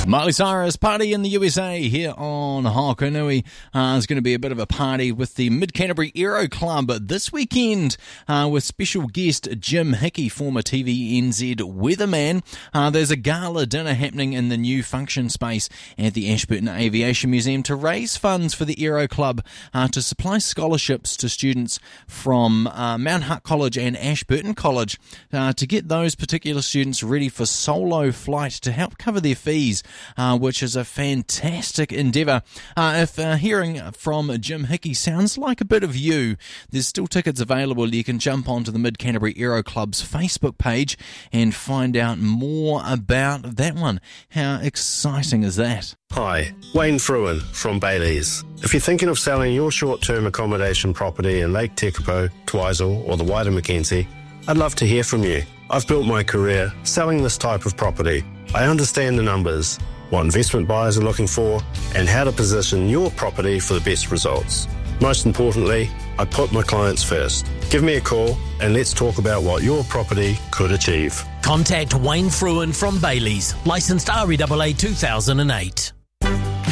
Miley Cyrus party in the USA here on Hokonui. There's going to be a bit of a party with the Mid-Canterbury Aero Club this weekend with special guest Jim Hickey, former TVNZ weatherman. There's a gala dinner happening in the new function space at the Ashburton Aviation Museum to raise funds for the Aero Club to supply scholarships to students from Mount Hutt College and Ashburton College to get those particular students ready for solo flight to help cover their fees, which is a fantastic endeavour. If hearing from Jim Hickey sounds like a bit of you, there's still tickets available. You can jump onto the Mid-Canterbury Aero Club's Facebook page and find out more about that one. How exciting is that? Hi, Wayne Fruin from Bayleys. If you're thinking of selling your short-term accommodation property in Lake Tekapo, Twizel or the wider Mackenzie, I'd love to hear from you. I've built my career selling this type of property. I understand the numbers, what investment buyers are looking for, and how to position your property for the best results. Most importantly, I put my clients first. Give me a call and let's talk about what your property could achieve. Contact Wayne Fruin from Bayleys, licensed REAA 2008.